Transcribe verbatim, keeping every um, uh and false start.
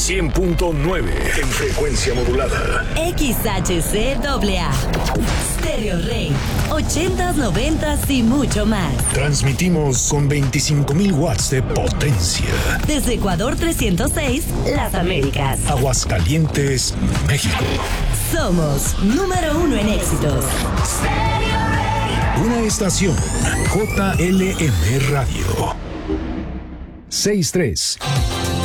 cien punto nueve en frecuencia modulada. X H C A A. Stereo Rey. ochentas, noventas y mucho más. Transmitimos con veinticinco mil watts de potencia. Desde Ecuador trescientos seis, Las Américas. Aguascalientes, México. Somos número uno en éxitos. Una estación J L M Radio. sesenta y tres.